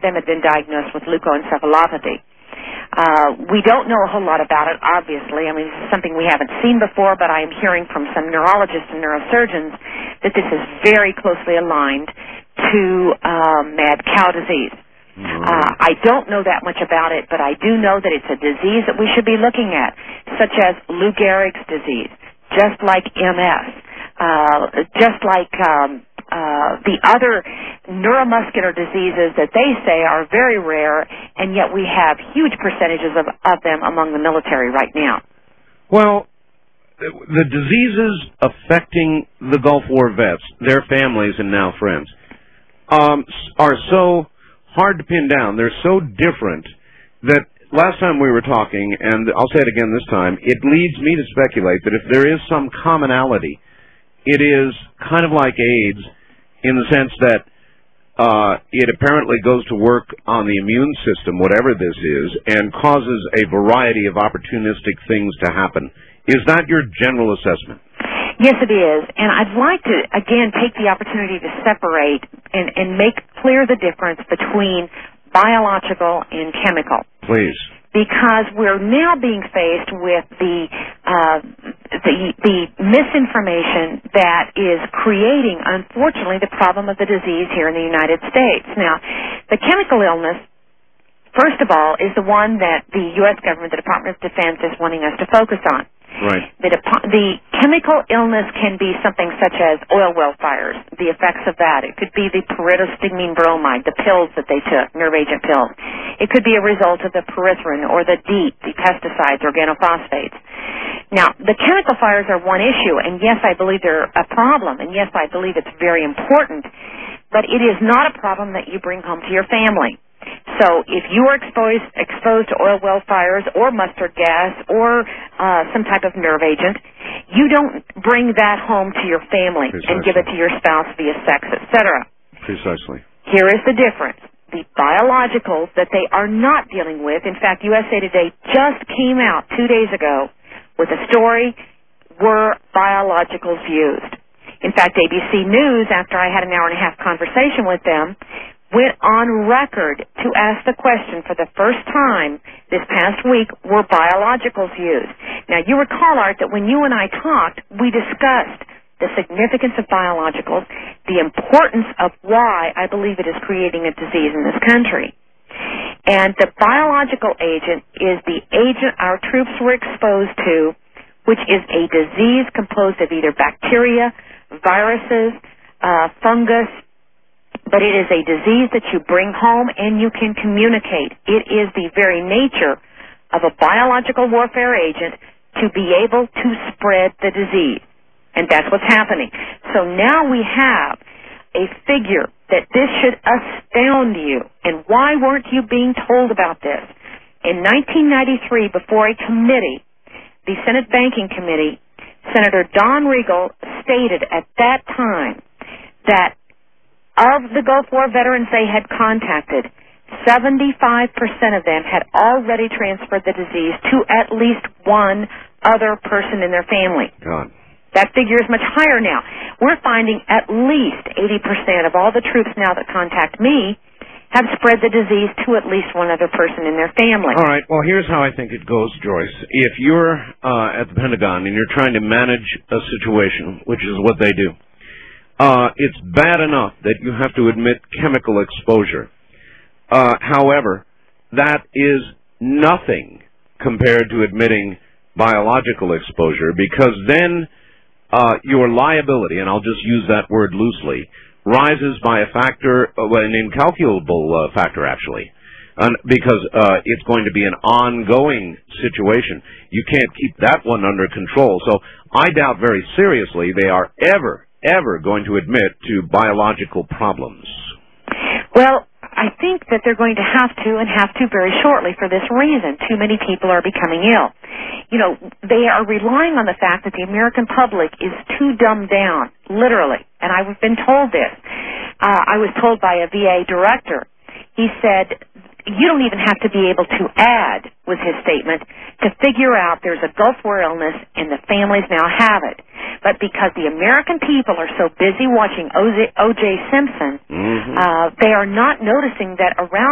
them had been diagnosed with leukoencephalopathy. We don't know a whole lot about it, obviously. I mean, this is something we haven't seen before, but I am hearing from some neurologists and neurosurgeons that this is very closely aligned to mad cow disease. I don't know that much about it, but I do know that it's a disease that we should be looking at, such as Lou Gehrig's disease, just like MS, just like the other neuromuscular diseases that they say are very rare, and yet we have huge percentages of them among the military right now. Well, the diseases affecting the Gulf War vets, their families and now friends, are so hard to pin down. They're so different that last time we were talking, and I'll say it again this time, it leads me to speculate that if there is some commonality, it is kind of like AIDS in the sense that it apparently goes to work on the immune system, whatever this is, and causes a variety of opportunistic things to happen. Is that your general assessment? Yes, it is. And I'd like to, again, take the opportunity to separate and make clear the difference between biological and chemical. Please. Because we're now being faced with the misinformation that is creating, unfortunately, the problem of the disease here in the United States. Now, the chemical illness, first of all, is the one that the U.S. government, the Department of Defense, is wanting us to focus on. Right. The chemical illness can be something such as oil well fires, the effects of that. It could be the pyridostigmine bromide, the pills that they took, nerve agent pills. It could be a result of the pyrethrin or the DEET, the pesticides, organophosphates. Now, the chemical fires are one issue, and yes, I believe they're a problem, and yes, I believe it's very important, but it is not a problem that you bring home to your family. So if you are exposed to oil well fires or mustard gas or some type of nerve agent, you don't bring that home to your family and give it to your spouse via sex, etc. Precisely. Here is the difference. The biologicals that they are not dealing with, in fact, USA Today just came out 2 days ago with a story, were biologicals used. In fact, ABC News, after I had an hour-and-a-half conversation with them, went on record to ask the question for the first time this past week, were biologicals used? Now, you recall, Art, that when you and I talked, we discussed the significance of biologicals, the importance of why I believe it is creating a disease in this country. And the biological agent is the agent our troops were exposed to, which is a disease composed of either bacteria, viruses, fungus, but it is a disease that you bring home and you can communicate. It is the very nature of a biological warfare agent to be able to spread the disease. And that's what's happening. So now we have a figure that this should astound you. And why weren't you being told about this? In 1993, before a committee, the Senate Banking Committee, Senator Don Regal stated at that time that of the Gulf War veterans they had contacted, 75% of them had already transferred the disease to at least one other person in their family. God. That figure is much higher now. We're finding at least 80% of all the troops now that contact me have spread the disease to at least one other person in their family. All right. Well, here's how I think it goes, Joyce. If you're at the Pentagon and you're trying to manage a situation, which is what they do, it's bad enough that you have to admit chemical exposure. However, that is nothing compared to admitting biological exposure, because then your liability, and I'll just use that word loosely, rises by a factor, an incalculable factor, actually, because it's going to be an ongoing situation. You can't keep that one under control. So I doubt very seriously they are ever going to admit to biological problems. Well, I think that they're going to have to very shortly for this reason. Too many people are becoming ill. You know, they are relying on the fact that the American public is too dumbed down, literally. And I've been told this. I was told by a VA director. He said, you don't even have to be able to add, was his statement, to figure out there's a Gulf War illness and the families now have it. But because the American people are so busy watching O.J. Simpson, they are not noticing that around